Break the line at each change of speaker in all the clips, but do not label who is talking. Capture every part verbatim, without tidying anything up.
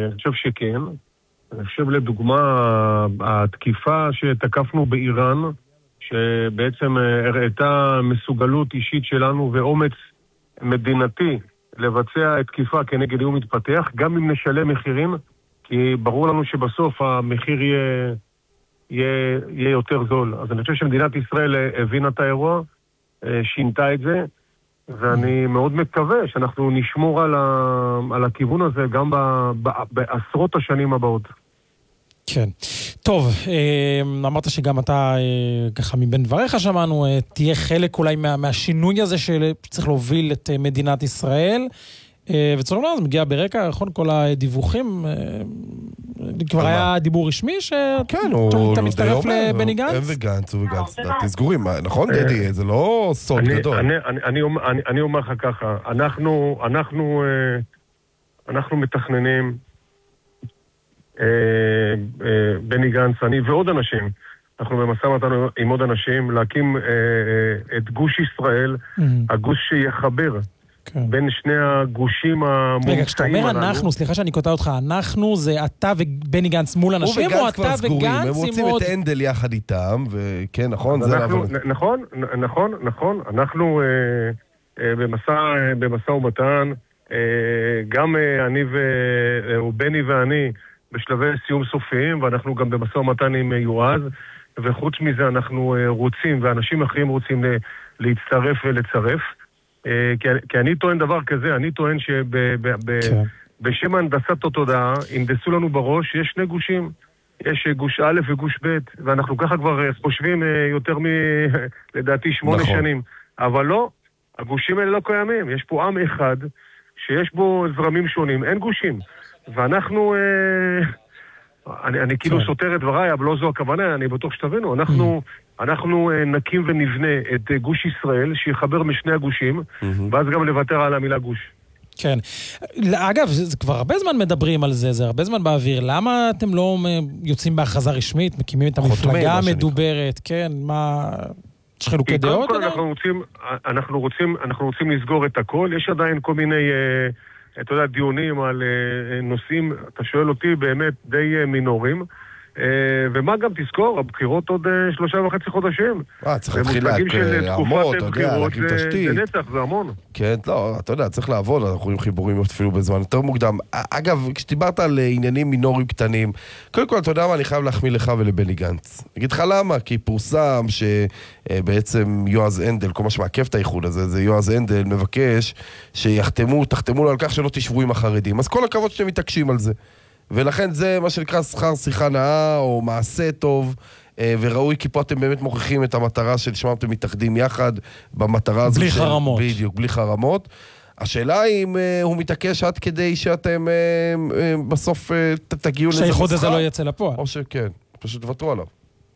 אני חושב שכן. אני חושב לדוגמה, התקיפה שתקפנו באיראן, שבעצם הראתה מסוגלות אישית שלנו ואומץ מדינתי לבצע את תקיפה כנגד איום מתפתח, גם אם נשלם מחירים, כי ברור לנו שבסוף המחיר יהיה, יהיה, יהיה יותר זול. אז אני חושב שמדינת ישראל הבינה את האירוע, שינתה את זה, ואני מאוד מקווה שאנחנו נשמור על, ה, על הכיוון הזה גם ב, ב, בעשרות השנים הבאות.
כן. טוב, אמרת שגם אתה, ככה מבין דבריך שמענו, תהיה חלק אולי מה, מהשינוי הזה שצריך להוביל את מדינת ישראל, וצריך לומר, זה מגיע ברקע, נכון, כל הדיווחים, כבר היה דיבור רשמי שאתה מצטרף לבני גנץ?
הם וגנץ וגנץ, תסגורים, נכון דדי? זה לא סוד גדול.
אני אומר לך ככה, אנחנו מתכננים, בני גנץ, אני ועוד אנשים, אנחנו במשא ומתן עם עוד אנשים, להקים את גוש ישראל, הגוש שיחבר בין שני הגושים המומחים.
רגע, כשאתה אומר אנחנו, סליחה שאני קוטע אותך, אנחנו זה אתה ובני גנץ מול אנשים, או אתה וגנץ?
הם רוצים את אנדל יחד איתם, וכן, נכון?
נכון, נכון, נכון. אנחנו במשא ומתן, גם אני ובני ואני, בשלבי סיום סופיים, ואנחנו גם במשא ומתן עם יועז, וחוץ מזה אנחנו רוצים, ואנשים אחרים רוצים להצטרף ולצרף, כי, כי אני טוען דבר כזה, אני טוען שבשם הנדסת התודעה, הנדסו לנו בראש, יש שני גושים, יש גוש א' וגוש ב', ואנחנו ככה כבר חושבים יותר מ, לדעתי, שמונה נכון. שנים, אבל לא, הגושים האלה לא קיימים, יש פה עם אחד, שיש בו זרמים שונים, אין גושים, ואנחנו, אה, אני, אני כאילו סותר את דבריי, אבל לא זו הכוונה, אני בטוח שתבינו, אנחנו, אנחנו אה, נקים ונבנה את אה, גוש ישראל, שיחבר משני הגושים, ואז גם לוותר על המילה גוש.
כן. אגב, זה כבר הרבה זמן מדברים על זה, זה הרבה זמן באוויר. למה אתם לא יוצאים בהכרזה רשמית, מקימים את המפלגה המדוברת? כן, מה... יש חילוקי דעות?
אנחנו רוצים, אנחנו רוצים, אנחנו רוצים לסגור את הכל, יש עדיין כל מיני... אה, אתה יודע, דיונים על נושאים, אתה שואל אותי, באמת די מינורים, ומה גם תזכור, הבחירות עוד שלושה וחצי חודשים.
אה, צריך להתחיל לעמוד, אתה יודע, להקים תשתית.
זה נצח, זה המון.
כן, לא, אתה יודע, צריך לעבוד, אנחנו יכולים חיבורים אפילו בזמן יותר מוקדם. אגב, כשדיברת על עניינים מינוריים קטנים, קודם כל, אתה יודע מה, אני חייב להחמיא לך ולבני גנץ. אגיד לך למה, כי פורסם שבעצם יועז אנדל, כל מה שמעכב את האיחוד הזה, זה יועז אנדל מבקש שיחתמו, תחתמו לו על כך שלא תשבו עם החרדים. אז כל הכבוד שאתם מתעקשים על זה. ולכן זה מה שנקרא שכר שיחה נאה או מעשה טוב וראוי, כי פה אתם באמת מוכיחים את המטרה של שמה אתם מתאחדים יחד במטרה הזו.
בלי חרמות.
בדיוק, בלי חרמות. השאלה היא אם הוא מתעקש עד כדי שאתם בסוף תגיעו לזה
שהאיחוד הזה לא יצא לפועל.
או שכן, פשוט תוותרו עליו.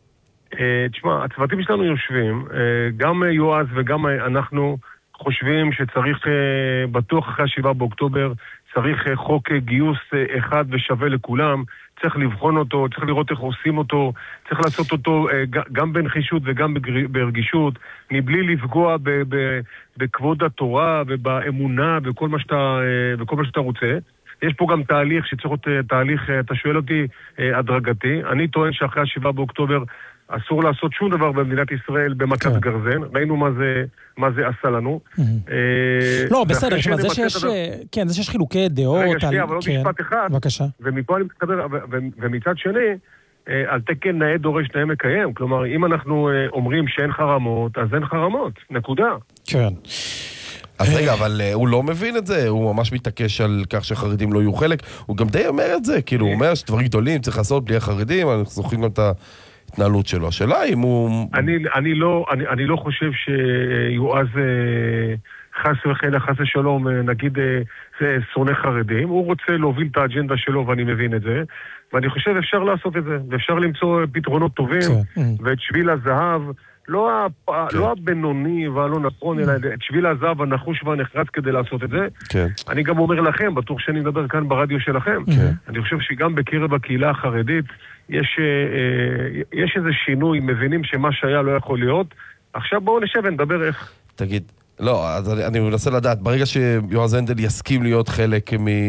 תשמע, הצוותים שלנו יושבים, גם יועז וגם אנחנו חושבים שצריך בטוח אחרי השבעה באוקטובר צריך חוק גיוס אחד ושווה לכולם, צריך לבחון אותו, צריך לראות איך עושים אותו, צריך לעשות אותו גם בנחישות וגם ברגישות, מבלי לפגוע בכבוד התורה ובאמונה וכל מה שאתה, וכל מה שאתה רוצה. יש פה גם תהליך שצריך להיות תהליך, אתה שואל אותי, הדרגתי. אני טוען שאחרי השבעה באוקטובר אסור לעשות שום דבר במדינת ישראל במכת גרזן. ראינו מה זה, מה זה עשה לנו.
לא, בסדר, זה שיש, כן, זה שיש חילוקי דעות.
רגע, שנייה, אבל לא משפט אחד.
בבקשה.
ומפה אני מתחבר, ומצד שני, על תקן נאה דורש נאה מקיים. כלומר, אם אנחנו אומרים שאין חרמות, אז אין חרמות. נקודה.
כן.
אז רגע, אבל הוא לא מבין את זה, הוא ממש מתעקש על כך שחרדים לא יהיו חלק, הוא גם די אומר את זה, כאילו הוא אומר שדברים גדולים צריך לעשות בלי החרדים, אנחנו זוכרים גם את ההתנהלות שלו. השאלה אם הוא...
אני, אני לא, אני, אני לא חושב שיועז חס וחלילה, חס ושלום, נגיד שונא חרדים, הוא רוצה להוביל את האג'נדה שלו ואני מבין את זה, ואני חושב אפשר לעשות את זה, ואפשר למצוא פתרונות טובים, ואת שביל הזהב, לא, הפ... כן. לא הבינוני והלא נכון, אלא את שביל הזהב הנחוש והנחרץ כדי לעשות את זה. כן. אני גם אומר לכם, בטוח שאני מדבר כאן ברדיו שלכם, כן. אני חושב שגם בקרב הקהילה החרדית יש, יש איזה שינוי, מבינים שמה שהיה לא יכול להיות. עכשיו בואו נשב ונדבר איך.
תגיד, לא, אז אני, אני מנסה לדעת, ברגע שיועז הנדל יסכים להיות חלק מ...